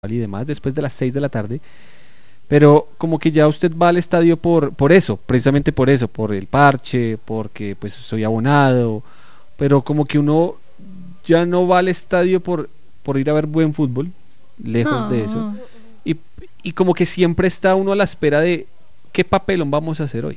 y demás, después de las 6 de la tarde, pero como que ya usted va al estadio por eso, precisamente por eso, por el parche, porque pues soy abonado, pero como que uno ya no va al estadio por ir a ver buen fútbol, lejos de eso, y, y como que siempre está uno a la espera de qué papelón vamos a hacer hoy.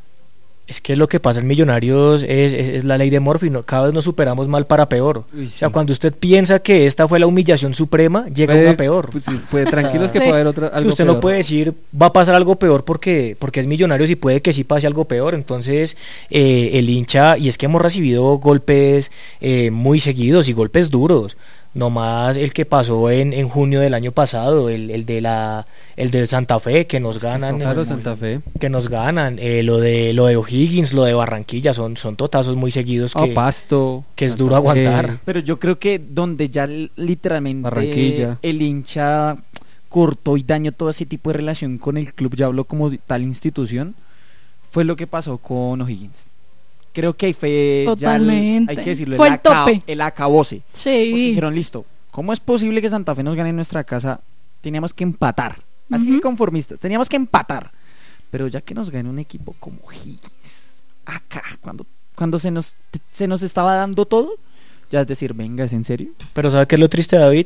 Es que lo que pasa en Millonarios es la ley de Murphy, ¿no? Cada vez nos superamos mal para peor. Uy, sí. O sea, cuando usted piensa que esta fue la humillación suprema, llega una peor. Pues, sí, puede, tranquilos que puede haber otra, algo usted peor. no puede decir, va a pasar algo peor porque es Millonarios y puede que sí pase algo peor. Entonces, el hincha, y es que hemos recibido golpes muy seguidos y golpes duros. Nomás el que pasó en junio del año pasado, el del Santa Fe, que nos ganan, claro, Santa Fe, que nos ganan, lo de O'Higgins, lo de Barranquilla, son totazos muy seguidos Pasto, que es duro aguantar. Pero yo creo que donde ya literalmente Barranquilla, el hincha cortó y dañó todo ese tipo de relación con el club, ya habló como tal institución, fue lo que pasó con O'Higgins. Creo que ahí fue totalmente. Ya hay que decirlo, fue el tope. El acabose. Sí. Porque dijeron, listo, ¿cómo es posible que Santa Fe nos gane en nuestra casa? Teníamos que empatar. Así que conformistas, teníamos que empatar. Pero ya que nos gane un equipo como Higgins, acá, cuando se nos estaba dando todo, ya es decir, venga, ¿es en serio? Pero ¿sabe qué es lo triste, David?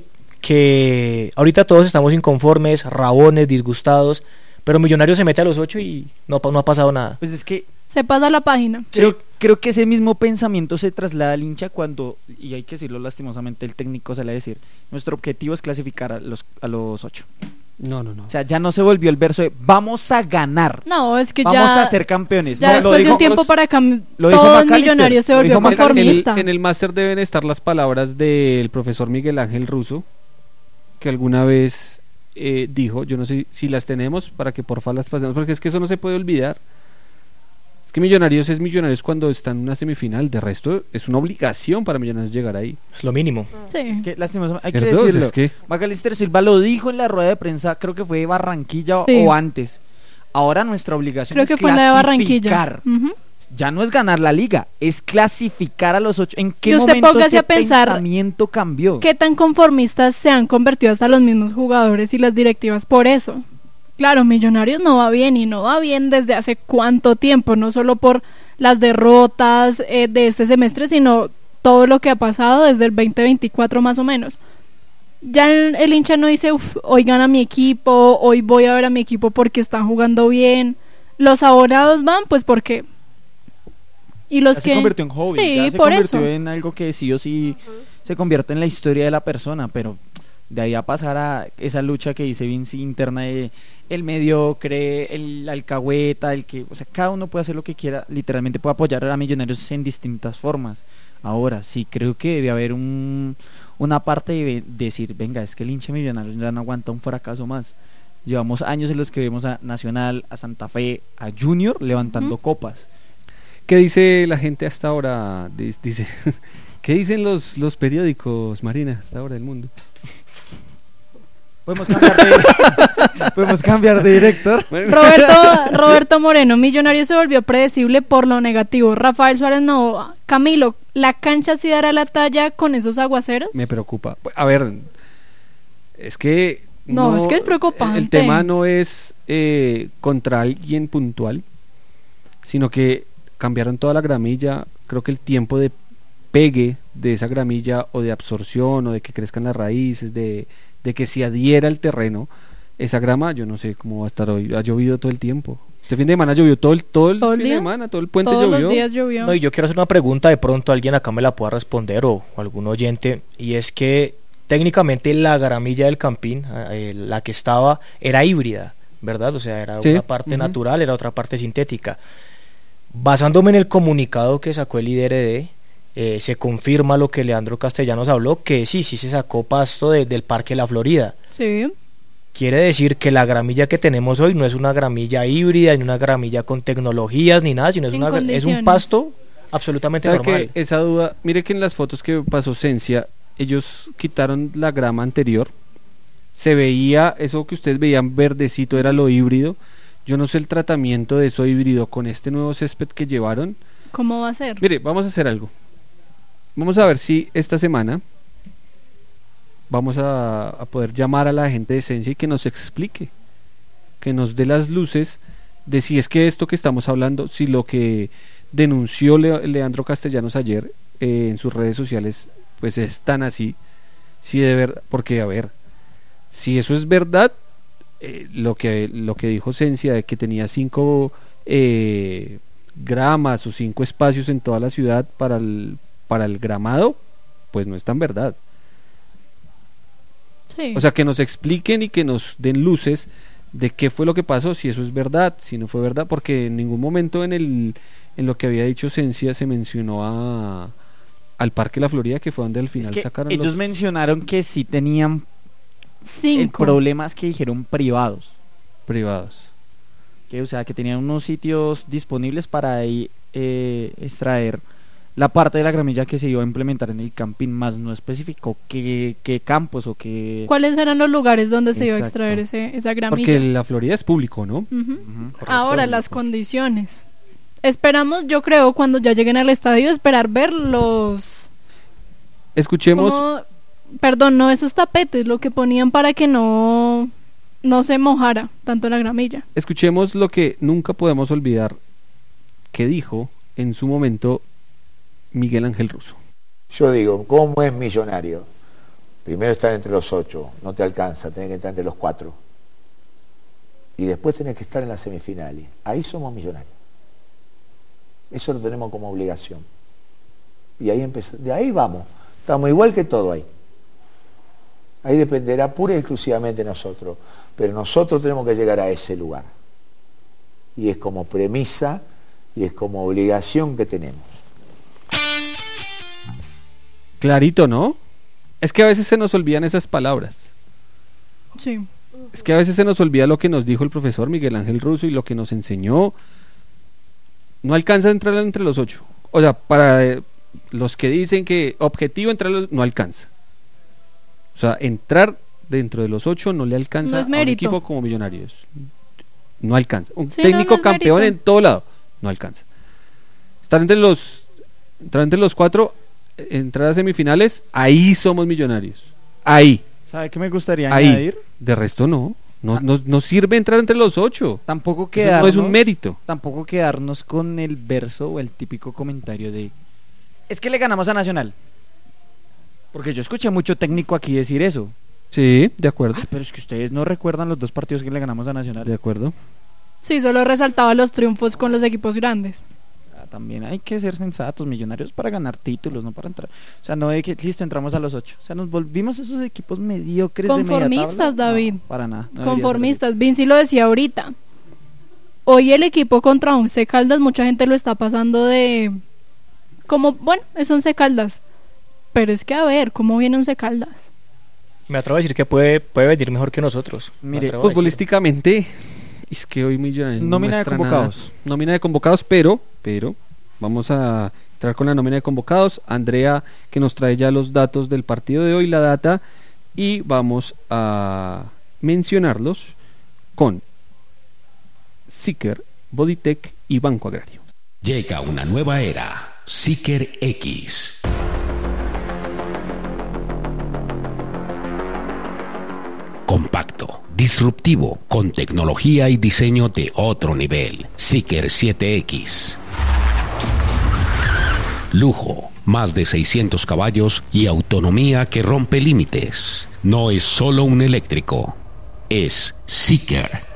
Que ahorita todos estamos inconformes, rabones, disgustados, pero Millonarios se mete a los 8 y no ha pasado nada. Pues es que se pasa la página. Creo que ese mismo pensamiento se traslada al hincha cuando, y hay que decirlo lastimosamente, el técnico se le va a decir, nuestro objetivo es clasificar a los 8. No. O sea, ya no se volvió el verso de vamos a ganar. No, es que vamos ya a ser campeones. Ya no, después de un tiempo para acá todo el Millonario se volvió conformista. En el máster deben estar las palabras del profesor Miguel Ángel Russo, que alguna vez dijo, yo no sé si las tenemos para que porfa las pasemos, porque es que eso no se puede olvidar. Es que Millonarios es Millonarios cuando está en una semifinal, de resto es una obligación para Millonarios llegar ahí. Es lo mínimo. Sí. Es que lastimosamente, hay que ¿cierto? decirlo. Es que Macalister Silva lo dijo en la rueda de prensa, creo que fue de Barranquilla o antes. Ahora nuestra obligación es fue la de Barranquilla. Ya no es ganar la liga, es clasificar a los 8. ¿En qué y usted momento póngase ese a pensar pensamiento cambió? ¿Qué tan conformistas se han convertido hasta los mismos jugadores y las directivas por eso? Claro, Millonarios no va bien y no va bien desde hace cuánto tiempo, no solo por las derrotas de este semestre, sino todo lo que ha pasado desde el 2024 más o menos. Ya el hincha no dice, hoy gana mi equipo, hoy voy a ver a mi equipo porque están jugando bien. Los abonados van pues porque... Y los ya que... se convirtió en hobby, sí, ya se por convirtió eso. en algo que sí o sí se convierte en la historia de la persona, pero de ahí a pasar a esa lucha que dice Vinci interna de el mediocre, el alcahueta, el que, o sea, cada uno puede hacer lo que quiera, literalmente puede apoyar a Millonarios en distintas formas. Ahora, sí creo que debe haber una parte de decir, venga, es que el hincha Millonarios ya no aguanta un fracaso más. Llevamos años en los que vemos a Nacional, a Santa Fe, a Junior levantando copas. ¿qué dice la gente hasta ahora? Dice, ¿qué dicen los periódicos, Marina, hasta ahora del mundo? Podemos cambiar de director. Roberto Moreno, Millonario se volvió predecible por lo negativo. Rafael Suárez no. Camilo, ¿la cancha sí dará la talla con esos aguaceros? Me preocupa. A ver, es que no, es que es preocupante. El tema no es contra alguien puntual, sino que cambiaron toda la gramilla. Creo que el tiempo de pegue de esa gramilla o de absorción o de que crezcan las raíces, de que se adhiera al terreno, esa grama, yo no sé cómo va a estar hoy. Ha llovido todo el tiempo. Este fin de semana llovió todo el fin de semana, todo el puente todos llovió. Los días llovió. No, y yo quiero hacer una pregunta, de pronto alguien acá me la pueda responder o algún oyente, y es que técnicamente la gramilla del Campín, la que estaba, era híbrida, ¿verdad? O sea, era una parte natural, era otra parte sintética. Basándome en el comunicado que sacó el IDRD, se confirma lo que Leandro Castellanos habló, que sí se sacó pasto del Parque La Florida. Sí. Quiere decir que la gramilla que tenemos hoy no es una gramilla híbrida, ni una gramilla con tecnologías, ni nada, sino es un pasto absolutamente normal. Que esa duda, mire que en las fotos que pasó Cencia, ellos quitaron la grama anterior, se veía, eso que ustedes veían verdecito era lo híbrido. Yo no sé el tratamiento de eso híbrido con este nuevo césped que llevaron. ¿Cómo va a ser? Mire, vamos a hacer algo. Vamos a ver si esta semana vamos a poder llamar a la gente de Esencia y que nos explique, que nos dé las luces de si es que esto que estamos hablando, si lo que denunció Leandro Castellanos ayer en sus redes sociales, pues es tan así, si de verdad, porque a ver, si eso es verdad, lo que dijo Esencia de que tenía 5 gramas o 5 espacios en toda la ciudad para el gramado, pues no es tan verdad. Sí. O sea, que nos expliquen y que nos den luces de qué fue lo que pasó, si eso es verdad, si no fue verdad, porque en ningún momento en lo que había dicho Esencia se mencionó al Parque La Florida, que fue donde al final sacaron ellos mencionaron que sí tenían 5 problemas que dijeron privados, privados. o sea, que tenían unos sitios disponibles para ahí extraer la parte de la gramilla que se iba a implementar en el camping, más no especificó qué campos o qué... ¿Cuáles eran los lugares donde se iba a Exacto. extraer esa gramilla? Porque la Florida es público, ¿no? Ujú. Correcto. Ahora, las condiciones. Esperamos, yo creo, cuando ya lleguen al estadio, esperar ver los... Escuchemos, Perdón, no, esos tapetes, lo que ponían para que no se mojara tanto la gramilla. escuchemos lo que nunca podemos olvidar que dijo en su momento Miguel Ángel Russo. Yo digo, ¿cómo es Millonario? Primero estar entre los 8, no te alcanza, tenés que estar entre los 4. Y después tenés que estar en las semifinales. Ahí somos Millonarios. Eso lo tenemos como obligación. Y ahí de ahí vamos. Estamos igual que todo ahí. Ahí dependerá pura y exclusivamente de nosotros. Pero nosotros tenemos que llegar a ese lugar. Y es como premisa y es como obligación que tenemos. Clarito, ¿no? Es que a veces se nos olvidan esas palabras. Sí. Es que a veces se nos olvida lo que nos dijo el profesor Miguel Ángel Russo y lo que nos enseñó. No alcanza a entrar entre los 8. O sea, para los que dicen que objetivo entrar no alcanza. O sea, entrar dentro de los 8 no le alcanza No es a un mérito. equipo como Millonarios. No alcanza. Un Sí, técnico no es campeón mérito. en todo lado no alcanza. Entrar entre los 4, entrar a semifinales, ahí somos Millonarios. Ahí. ¿Sabe qué me gustaría Ahí. añadir? De resto no. No sirve entrar entre los 8. Tampoco Eso quedarnos, no es un mérito. tampoco quedarnos con el verso o el típico comentario de es que le ganamos a Nacional. Porque yo escuché mucho técnico aquí decir eso. Sí, de acuerdo. Ay, pero es que ustedes no recuerdan los 2 partidos que le ganamos a Nacional. De acuerdo. Sí, solo resaltaba los triunfos con los equipos grandes. También hay que ser sensatos, Millonarios para ganar títulos, no para entrar. O sea, no de que listo, entramos a los 8. O sea, nos volvimos esos equipos mediocres de media Conformistas, tabla. David. No, para nada. No debería Conformistas. Vinci lo decía ahorita. Hoy el equipo contra Once Caldas, mucha gente lo está pasando de... Como, bueno, es Once Caldas. Pero es que a ver, ¿cómo viene Once Caldas? Me atrevo a decir que puede venir mejor que nosotros. Me Mire, atrevo a decirlo. Futbolísticamente, es que hoy Millonarios no Nómina de muestra convocados. nada. Nómina de convocados, pero vamos a entrar con la nómina de convocados. Andrea, que nos trae ya los datos del partido de hoy, la data, y vamos a mencionarlos con Seeker, Bodytech y Banco Agrario. Llega una nueva era, Seeker X. Compacto, disruptivo, con tecnología y diseño de otro nivel. Seeker 7X. Lujo, más de 600 caballos y autonomía que rompe límites. No es solo un eléctrico, es Seeker.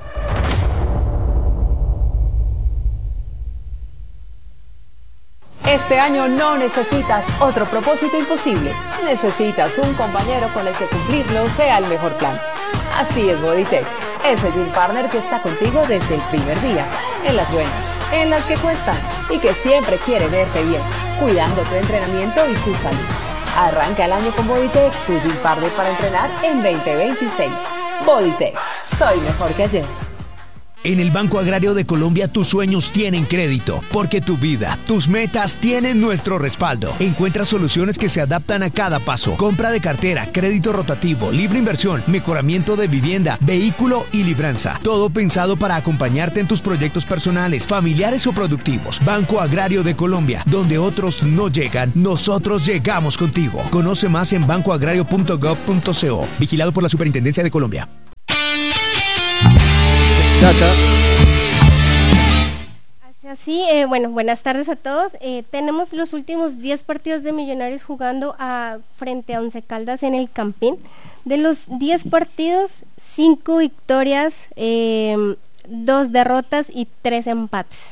Este año no necesitas otro propósito imposible. Necesitas un compañero con el que cumplirlo sea el mejor plan. Así es Bodytech, ese Gym Partner que está contigo desde el primer día, en las buenas, en las que cuestan y que siempre quiere verte bien, cuidando tu entrenamiento y tu salud. Arranca el año con Bodytech, tu Gym Partner para entrenar en 2026. Bodytech, soy mejor que ayer. En el Banco Agrario de Colombia tus sueños tienen crédito, porque tu vida, tus metas tienen nuestro respaldo. Encuentra soluciones que se adaptan a cada paso. Compra de cartera, crédito rotativo, libre inversión, mejoramiento de vivienda, vehículo y libranza. Todo pensado para acompañarte en tus proyectos personales, familiares o productivos. Banco Agrario de Colombia, donde otros no llegan, nosotros llegamos contigo. Conoce más en bancoagrario.gov.co. Vigilado por la Superintendencia de Colombia. Así, bueno, buenas tardes a todos. Tenemos los últimos 10 partidos de Millonarios jugando frente a Once Caldas en el Campín. De los 10 partidos, 5 victorias, 2 derrotas y 3 empates.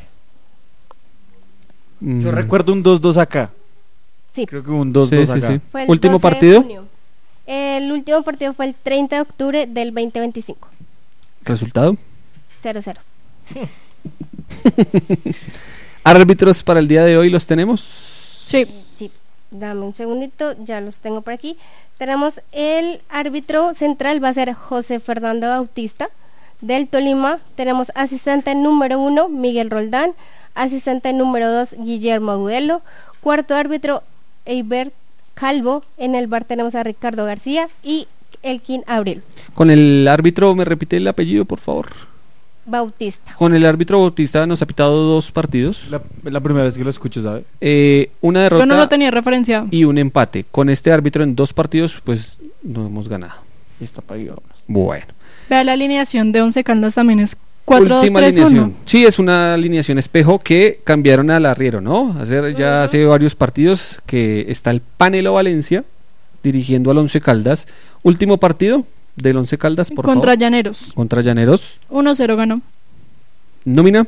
Yo recuerdo un 2-2 acá. Sí. Creo que un 2-2 acá. Sí. Fue el ¿Último 12 de partido? junio. El último partido fue el 30 de octubre del 2025. ¿Resultado? 0-0. ¿Árbitros para el día de hoy los tenemos? Sí. Sí, dame un segundito, ya los tengo por aquí. Tenemos el árbitro central, va a ser José Fernando Bautista, del Tolima. Tenemos asistente número 1, Miguel Roldán. Asistente número 2, Guillermo Agudelo. Cuarto árbitro, Eibert Calvo. En el bar tenemos a Ricardo García y Elkin Abril. Con el árbitro, ¿me repite el apellido, por favor? Bautista. Con el árbitro Bautista nos ha pitado 2 partidos. La primera vez que lo escucho, ¿sabes? Una derrota Yo no lo tenía referenciado. y un empate. Con este árbitro en 2 partidos, pues no hemos ganado. Está pagado. Bueno. Vea, la alineación de Once Caldas también es Última 4-2-3-1. alineación. Sí, es una alineación espejo que cambiaron al arriero, ¿no? Hace varios partidos que está el Panelo Valencia dirigiendo al Once Caldas. Último partido del Once Caldas, por Contra favor. Llaneros. Contra Llaneros. 1-0 ganó. Nómina.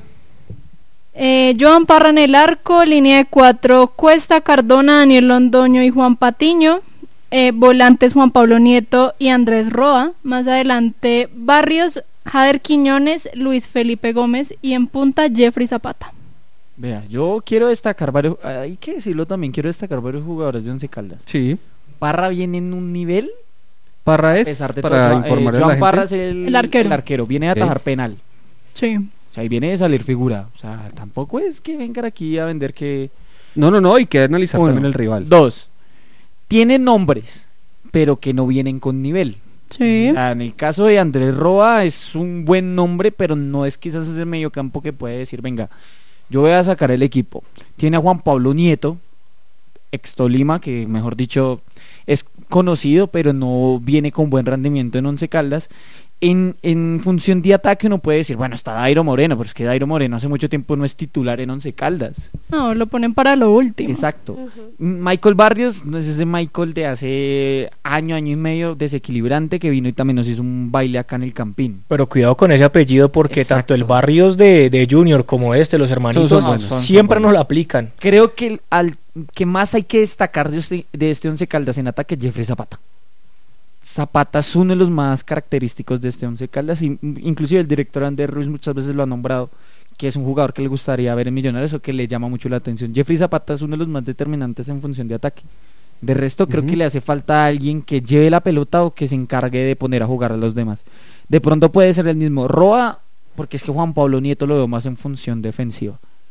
Joan Parra en el arco, línea de 4, Cuesta, Cardona, Daniel Londoño y Juan Patiño. Volantes Juan Pablo Nieto y Andrés Roa. Más adelante Barrios, Jader Quiñones, Luis Felipe Gómez y en punta Jeffrey Zapata. Vea, yo quiero destacar varios, hay que decirlo también, quiero destacar varios jugadores de Once Caldas. Sí. Parra viene en un nivel, Parra a es, pesar de para todo, informar a la Joan gente. Parra es El arquero. el arquero, viene a atajar penal. Sí. O sea, y viene de salir figura. O sea, tampoco es que vengan aquí a vender que... No, y que analizar Uno. también el rival. 2. Tiene nombres, pero que no vienen con nivel. Sí. En el caso de Andrés Roa es un buen nombre, pero no es quizás ese mediocampo que puede decir, venga, yo voy a sacar el equipo. Tiene a Juan Pablo Nieto, ex Tolima, que mejor dicho es conocido, pero no viene con buen rendimiento en Once Caldas. En función de ataque uno puede decir, bueno, está Dairo Moreno, pero es que Dairo Moreno hace mucho tiempo no es titular en Once Caldas. No, lo ponen para lo último. Exacto. Michael Barrios no es ese Michael de hace año y medio desequilibrante que vino y también nos hizo un baile acá en el Campín. Pero cuidado con ese apellido porque Exacto. tanto el Barrios de Junior como los hermanitos, Son buenos. siempre nos lo aplican. Creo que al que más hay que destacar de este Once Caldas en ataque es Jeffrey Zapata. Zapata es uno de los más característicos de este Once Caldas, y inclusive el director Ander Ruiz muchas veces lo ha nombrado, que es un jugador que le gustaría ver en Millonarios o que le llama mucho la atención. Jeffrey Zapata es uno de los más determinantes en función de ataque. De resto creo que le hace falta alguien que lleve la pelota o que se encargue de poner a jugar a los demás. De pronto puede ser el mismo Roa, porque es que Juan Pablo Nieto lo veo más en función defensiva.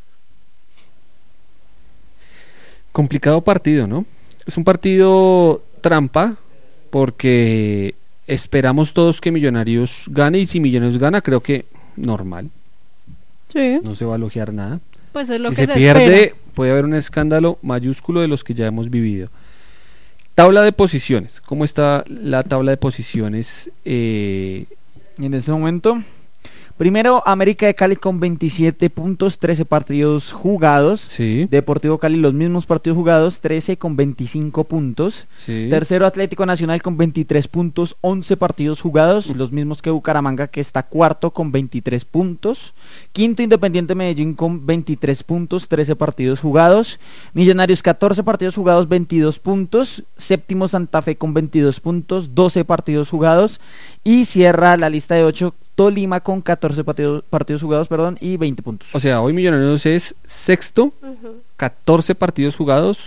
Complicado partido, ¿no? Es un partido trampa porque esperamos todos que Millonarios gane, y si Millonarios gana creo que normal, Sí. no se va a elogiar nada. Pues es lo Si que se se pierde espera. puede haber un escándalo mayúsculo de los que ya hemos vivido. Tabla de posiciones, ¿cómo está la tabla de posiciones? Y en este momento, primero América de Cali con 27 puntos, 13 partidos jugados. Sí, Deportivo Cali los mismos partidos jugados, 13 con 25 puntos. sí. Tercero Atlético Nacional con 23 puntos, 11 partidos jugados, los mismos que Bucaramanga, que está cuarto con 23 puntos. Quinto Independiente Medellín con 23 puntos, 13 partidos jugados. Millonarios 14 partidos jugados, 22 puntos. Séptimo Santa Fe con 22 puntos, 12 partidos jugados. Y cierra la lista de 8 Tolima con 14 partidos jugados, y 20 puntos. O sea, hoy Millonarios es sexto, 14 partidos jugados,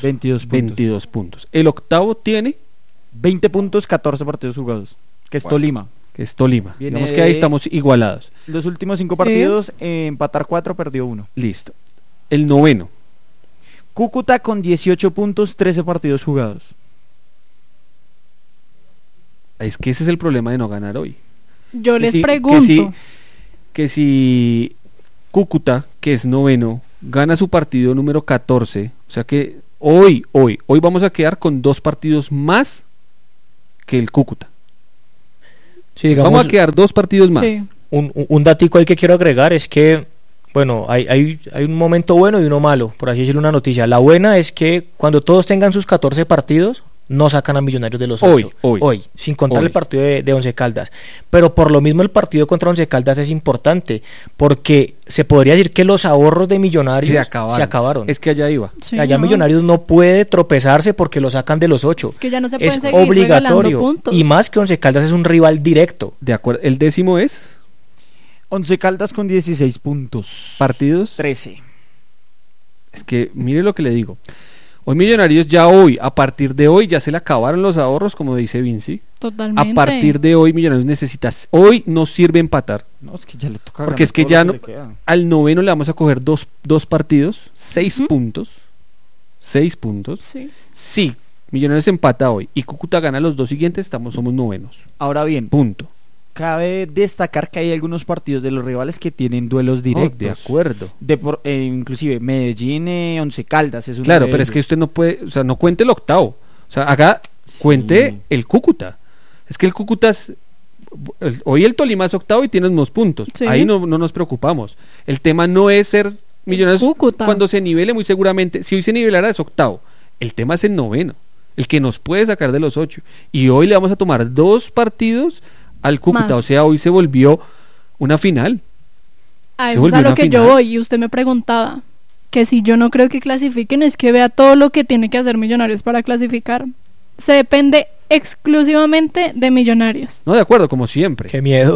22 puntos. El octavo tiene 20 puntos, 14 partidos jugados, que es Bueno. Tolima. que es Tolima. Viene Digamos que ahí estamos igualados. Los últimos 5 partidos, empatar 4, perdió 1. Listo. El 9º. Cúcuta con 18 puntos, 13 partidos jugados. Es que ese es el problema de no ganar hoy. Yo les pregunto. Que si Cúcuta, que es 9º, gana su partido número 14, o sea que hoy vamos a quedar con 2 partidos más que el Cúcuta. Sí, digamos, vamos a quedar 2 partidos más. Sí. un datico ahí que quiero agregar es que, bueno, hay un momento bueno y uno malo, por así decirlo, una noticia. La buena es que cuando todos tengan sus 14 partidos, no sacan a Millonarios de los 8. Hoy, sin contar el partido de Once Caldas. Pero por lo mismo el partido contra Once Caldas es importante, porque se podría decir que los ahorros de Millonarios se acabaron. Es que allá iba. Sí, allá Millonarios no puede tropezarse porque lo sacan de los 8. Es que ya no se pueden es seguir obligatorio. Puntos. Y más que Once Caldas es un rival directo. De acuerdo. ¿El 10º es? Once Caldas con 16 puntos. ¿Partidos? 13. Es que mire lo que le digo. Hoy Millonarios a partir de hoy ya se le acabaron los ahorros, como dice Vinci. Totalmente. A partir de hoy Millonarios hoy no sirve empatar. No, es que ya le toca. Porque es que ya al 9º le vamos a coger dos partidos, 6 puntos. 6 puntos. Sí. Sí, Millonarios empata hoy y Cúcuta gana los 2 siguientes, somos 9º. Ahora bien, punto. Cabe destacar que hay algunos partidos de los rivales que tienen duelos directos. De acuerdo. Inclusive Medellín, Once Caldas es uno. Claro, pero es que usted no puede, o sea, no cuente el 8º. O sea, cuente el Cúcuta. Es que el Cúcuta hoy el Tolima es 8º y tiene unos puntos. Sí. Ahí no nos preocupamos. El tema no es ser Millonarios Cúcuta. Cuando se nivele muy seguramente. Si hoy se nivelara es 8º. El tema es el 9º. El que nos puede sacar de los 8. Y hoy le vamos a tomar 2 partidos al Cúcuta, o sea, hoy se volvió una final. A eso es a lo que yo voy, y usted me preguntaba que si yo no creo que clasifiquen, es que vea todo lo que tiene que hacer Millonarios para clasificar. Se depende exclusivamente de Millonarios. No, de acuerdo, como siempre. Qué miedo.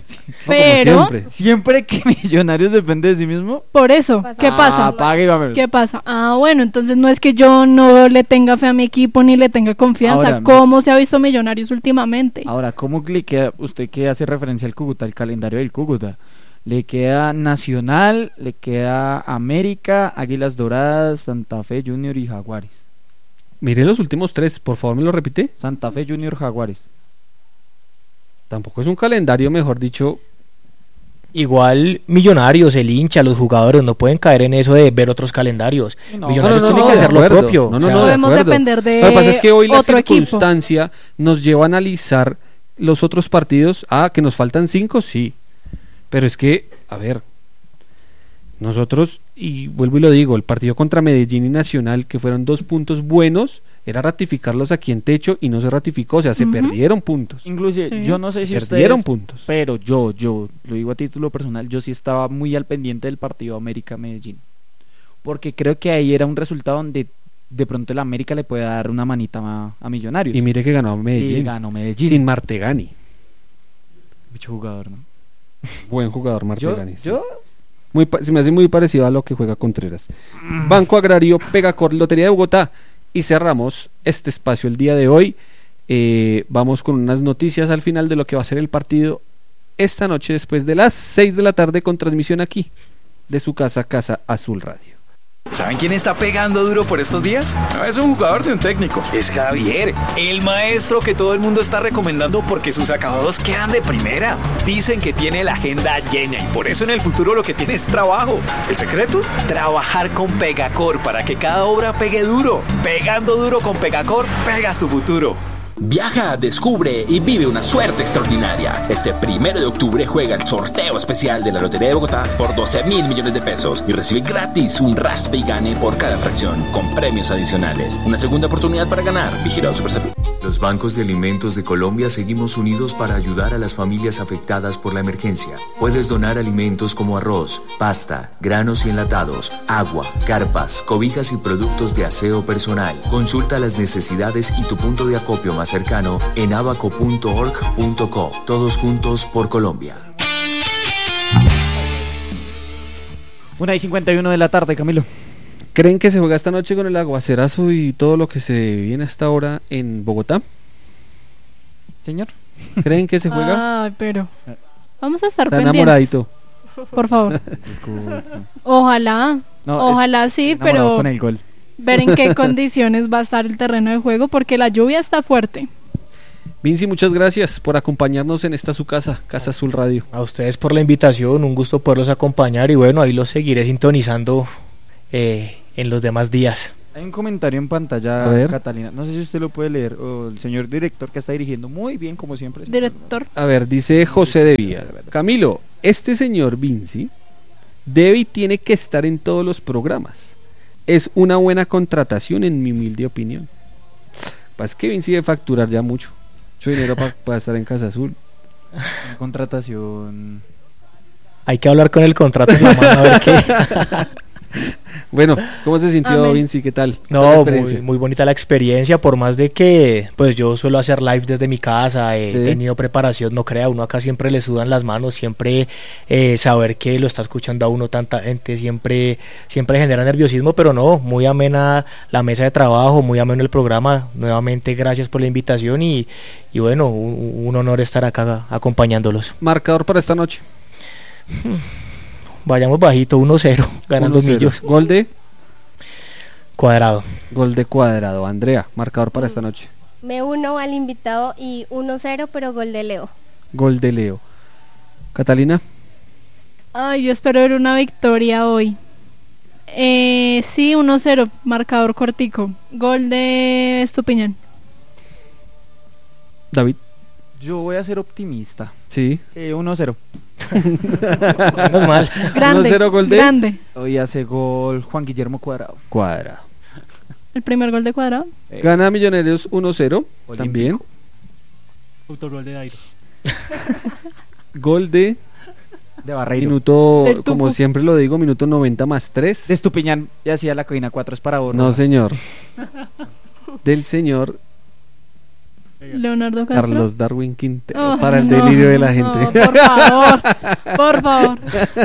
Pero siempre que Millonarios depende de sí mismo. Por eso, ¿qué pasa? ¿Qué pasa? Bueno, entonces no es que yo no le tenga fe a mi equipo ni le tenga confianza. Ahora, ¿cómo se ha visto Millonarios últimamente? Ahora, ¿cómo le queda, usted que hace referencia al Cúcuta, el calendario del Cúcuta? Le queda Nacional, le queda América, Águilas Doradas, Santa Fe Junior y Jaguares. Mire los últimos 3, por favor, ¿me lo repite? Santa Fe Junior, Jaguares. Tampoco es un calendario, mejor dicho. Igual Millonarios, el hincha, los jugadores no pueden caer en eso de ver otros calendarios. Millonarios tiene que hacer lo propio. No podemos depender de lo que pasa es que hoy la circunstancia nos lleva a analizar los otros partidos. Que nos faltan 5, sí. Pero es que, a ver, nosotros, y vuelvo y lo digo, el partido contra Medellín y Nacional, que fueron 2 puntos buenos, era ratificarlos aquí en techo y no se ratificó, o sea, se perdieron puntos. Inclusive, yo no sé si perdieron ustedes, puntos. Pero yo lo digo a título personal, yo sí estaba muy al pendiente del partido América-Medellín, porque creo que ahí era un resultado donde de pronto el América le puede dar una manita a Millonarios. Y mire que ganó Medellín. Y ganó Medellín. Sin Martegani. Mucho jugador, ¿no? Buen jugador Martegani. Se me hace muy parecido a lo que juega Contreras. Banco Agrario, Pegacor, Lotería de Bogotá. Y cerramos este espacio el día de hoy. Vamos con unas noticias al final de lo que va a ser el partido esta noche después de las 6 de la tarde con transmisión aquí de su casa, Casa Azul Radio. ¿Saben quién está pegando duro por estos días? No es un jugador de un técnico, es Javier, el maestro que todo el mundo está recomendando porque sus acabados quedan de primera. Dicen que tiene la agenda llena y por eso en el futuro lo que tiene es trabajo. ¿El secreto? Trabajar con Pegacor para que cada obra pegue duro. Pegando duro con Pegacor, pegas tu futuro. Viaja, descubre y vive una suerte extraordinaria. Este 1 de octubre juega el sorteo especial de la Lotería de Bogotá por 12.000 millones de pesos y recibe gratis un raspe y gane por cada fracción, con premios adicionales. Una segunda oportunidad para ganar. Vigilado Superservicio. Los bancos de alimentos de Colombia seguimos unidos para ayudar a las familias afectadas por la emergencia. Puedes donar alimentos como arroz, pasta, granos y enlatados, agua, carpas, cobijas y productos de aseo personal. Consulta las necesidades y tu punto de acopio más cercano en abaco.org.co. Todos juntos por Colombia. 1:51 de la tarde, Camilo. ¿Creen que se juega esta noche con el aguacerazo y todo lo que se viene hasta ahora en Bogotá? Señor. ¿Creen que se juega? Ay, pero vamos a estar Está pendientes. enamoradito. Por favor. Disculpe. Ojalá. No, Ojalá sí, enamorado pero con el gol. ver en qué condiciones va a estar el terreno de juego porque la lluvia está fuerte. Vinci, muchas gracias por acompañarnos en esta su casa, Casa Azul Radio. A ustedes por la invitación, un gusto poderlos acompañar y bueno, ahí los seguiré sintonizando en los demás días. Hay un comentario en pantalla, A ver. Catalina, no sé si usted lo puede leer, o el señor director que está dirigiendo muy bien, como siempre. Director. A ver, dice José de Vía. Camilo, este señor Vinci debe y tiene que estar en todos los programas. Es una buena contratación en mi humilde opinión. Pues que Vinci debe facturar ya mucho dinero para estar en Casa Azul. Una contratación. Hay que hablar con el contrato en la mano a ver qué. Bueno, ¿cómo se sintió Amén. Vinci? ¿Qué tal? ¿Qué tal la No, experiencia? muy bonita la experiencia, por más de que pues yo suelo hacer live desde mi casa, he Sí. tenido preparación, no crea, uno acá siempre le sudan las manos, siempre saber que lo está escuchando a uno tanta gente, siempre genera nerviosismo, pero no, muy amena la mesa de trabajo, muy ameno el programa, nuevamente gracias por la invitación y bueno, un honor estar acá acompañándolos. Marcador para esta noche. Vayamos bajito, 1-0, ganando 1-0. Millos. Gol de Cuadrado. Cuadrado. Andrea, marcador para esta noche. Me uno al invitado y 1-0, pero gol de Leo. Gol de Leo. Catalina. Ay, yo espero ver una victoria hoy. Sí, 1-0, marcador cortico. Gol de Estupiñán. David. Yo voy a ser optimista. Sí. 1-0. Menos mal. Grande, 1-0 gol de grande. Hoy hace gol Juan Guillermo Cuadrado. Cuadrado. El primer gol de Cuadrado. Gana Millonarios 1-0. También. Autogol de Dairo. Gol de Barreiro. Minuto, Del Tucu. como siempre lo digo, minuto 90 más 3. De Estupiñán y hacía la cabina 4 es para Borja. No, señor. Del señor Leonardo Castro. Carlos Darwin Quintero. Oh, para el no, delirio de la no, gente. por favor, por favor.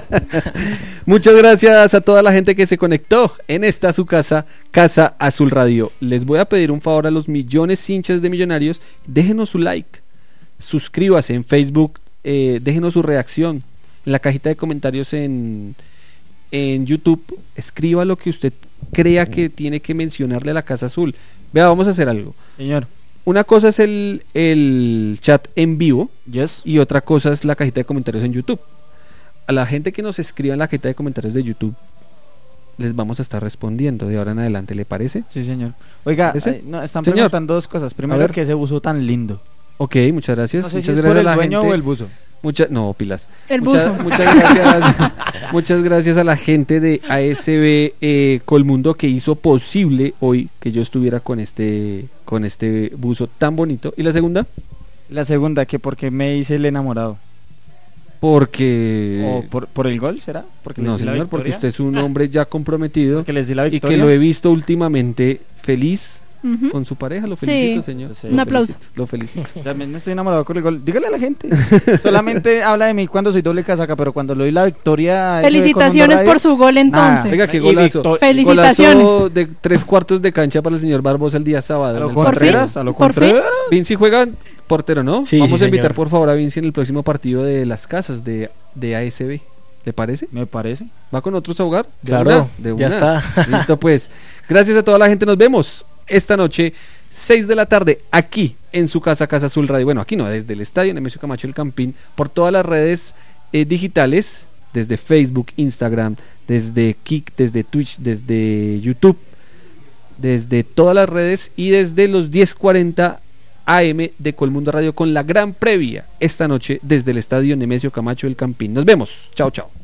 Muchas gracias a toda la gente que se conectó en esta su casa, Casa Azul Radio. Les voy a pedir un favor a los millones hinchas de Millonarios. Déjenos su like, suscríbase en Facebook, déjenos su reacción en la cajita de comentarios en YouTube. Escriba lo que usted crea que tiene que mencionarle a la Casa Azul. Vea, vamos a hacer algo. Señor. Una cosa es el chat en vivo, Yes. y otra cosa es la cajita de comentarios en YouTube. A la gente que nos escriba en la cajita de comentarios de YouTube les vamos a estar respondiendo de ahora en adelante, ¿le parece? Sí, señor. Oiga, ¿Ese? no, están Señor. preguntando dos cosas. A Primero, ver. que ese buzo tan lindo. Ok, muchas gracias. No sé muchas si es gracias por el a la dueño gente. o el buzo. No, pilas. El Muchas gracias. Muchas gracias a la gente de ASB Colmundo que hizo posible hoy que yo estuviera con este buzo tan bonito. ¿Y la segunda? La segunda, que porque me hice el enamorado. Porque ¿O por el gol será? Porque no, les di la señor, porque victoria. usted es un hombre ya comprometido Porque les di la y que victoria. lo he visto últimamente feliz Ujú. con su pareja. Lo felicito, Sí. señor. Sí. Lo Un aplauso. felicito, Lo felicito. También estoy enamorado con el gol. Dígale a la gente. Solamente habla de mí cuando soy doble casaca, pero cuando le doy la victoria. a ese de Felicitaciones Colmundo Radio, por su gol nada. entonces. Oiga, qué Y golazo. Felicitaciones. Golazo de 3/4 de cancha para el señor Barbosa el día sábado. A en lo el Por Contreras, fin, a lo por fin. Contreras. Vinci juega portero, ¿no? Sí, Vamos sí, a invitar señor. por favor a Vinci en el próximo partido de las casas de ASB. ¿Le parece? Me parece. ¿Va con otros a jugar? ¿De Claro, una? ¿De ya una? está. Listo, pues. Gracias a toda la gente. Nos vemos esta noche, 6 de la tarde, aquí en su casa, Casa Azul Radio. Bueno, aquí no, desde el estadio Nemesio Camacho El Campín, por todas las redes digitales, desde Facebook, Instagram, desde Kik, desde Twitch, desde YouTube, desde todas las redes y desde los 10:40 AM de Colmundo Radio con la gran previa esta noche desde el estadio Nemesio Camacho El Campín. Nos vemos. Chao, chao.